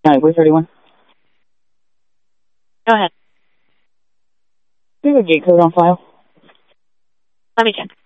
County Police 31. Go ahead. Do you have a gate code on file? Let me check.